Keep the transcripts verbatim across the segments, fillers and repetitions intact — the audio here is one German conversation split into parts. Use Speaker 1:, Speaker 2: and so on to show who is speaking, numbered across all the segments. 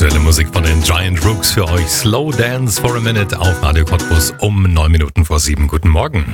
Speaker 1: Aktuelle Musik von den Giant Rooks für euch. Slow Dance for a Minute auf Radio Cottbus um neun Minuten vor sieben. Guten Morgen.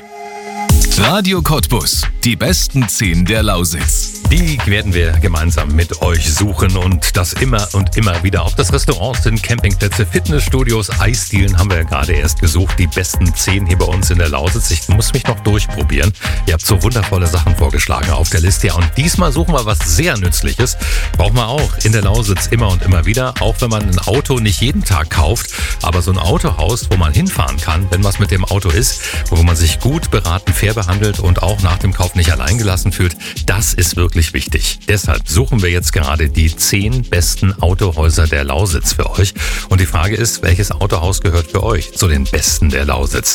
Speaker 2: Radio Cottbus, die besten zehn der Lausitz.
Speaker 1: Die werden wir gemeinsam mit euch suchen und das immer und immer wieder. Ob das Restaurants sind, Campingplätze, Fitnessstudios, Eisdielen haben wir ja gerade erst gesucht. Die besten zehn hier bei uns in der Lausitz. Ich muss mich noch durchprobieren. Ihr habt so wundervolle Sachen vorgeschlagen auf der Liste. Ja, und diesmal suchen wir was sehr Nützliches. Braucht man auch in der Lausitz immer und immer wieder. Auch wenn man ein Auto nicht jeden Tag kauft. Aber so ein Autohaus, wo man hinfahren kann, wenn was mit dem Auto ist, wo man sich gut beraten, fair behandelt und auch nach dem Kauf nicht allein gelassen fühlt, das ist wirklich wichtig. Deshalb suchen wir jetzt gerade die zehn besten Autohäuser der Lausitz für euch. Und die Frage ist, welches Autohaus gehört für euch zu den besten der Lausitz?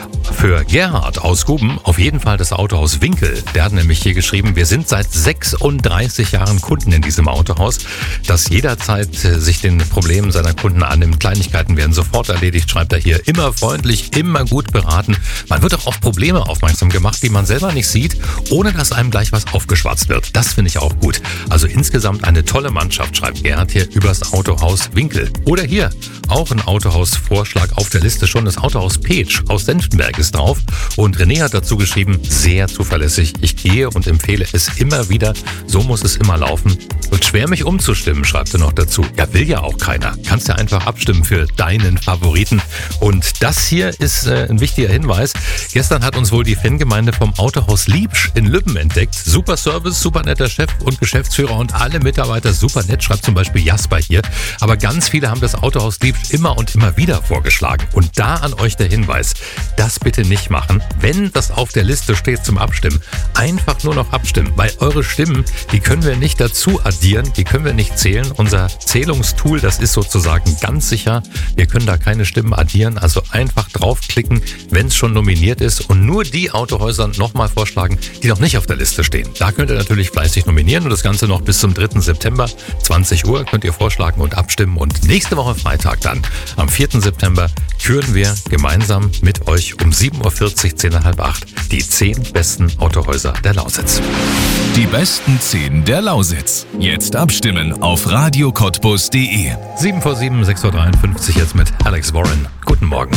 Speaker 1: Für Gerhard aus Guben auf jeden Fall das Autohaus Winkel. Der hat nämlich hier geschrieben, wir sind seit sechsunddreißig Jahren Kunden in diesem Autohaus, das jederzeit sich den Problemen seiner Kunden annimmt. Kleinigkeiten werden sofort erledigt, schreibt er hier. Immer freundlich, immer gut beraten. Man wird auch auf Probleme aufmerksam gemacht, die man selber nicht sieht, ohne dass einem gleich was aufgeschwatzt wird. Das finde ich auch gut. Also insgesamt eine tolle Mannschaft, schreibt Gerhard hier übers Autohaus Winkel. Oder hier, auch ein Autohaus-Vorschlag auf der Liste schon, das Autohaus Petsch aus Senftenberg ist drauf. Und René hat dazu geschrieben, sehr zuverlässig. Ich gehe und empfehle es immer wieder. So muss es immer laufen. Wird schwer, mich umzustimmen, schreibt er noch dazu. Ja, will ja auch keiner. Kannst ja einfach abstimmen für deinen Favoriten. Und das hier ist äh, ein wichtiger Hinweis. Gestern hat uns wohl die Fangemeinde vom Autohaus Liebsch in Lübben entdeckt. Super Service, super netter Chef und Geschäftsführer und alle Mitarbeiter super nett, schreibt zum Beispiel Jasper hier. Aber ganz viele haben das Autohaus Liebsch immer und immer wieder vorgeschlagen. Und da an euch der Hinweis, das bitte nicht machen. Wenn das auf der Liste steht zum Abstimmen, einfach nur noch abstimmen, weil eure Stimmen, die können wir nicht dazu addieren, die können wir nicht zählen. Unser Zählungstool, das ist sozusagen ganz sicher. Wir können da keine Stimmen addieren, also einfach draufklicken, wenn es schon nominiert ist und nur die Autohäuser nochmal vorschlagen, die noch nicht auf der Liste stehen. Da könnt ihr natürlich fleißig nominieren und das Ganze noch bis zum dritten September, zwanzig Uhr, könnt ihr vorschlagen und abstimmen. Und nächste Woche Freitag dann, am vierten September, küren wir gemeinsam mit euch um sieben Uhr vierzig, zehn nach halb acht, die zehn besten Autohäuser der Lausitz.
Speaker 2: Die besten zehn der Lausitz. Jetzt abstimmen auf radio cottbus punkt de.
Speaker 1: sieben vor sieben, sechs Uhr dreiundfünfzig jetzt mit Alex Warren. Guten Morgen.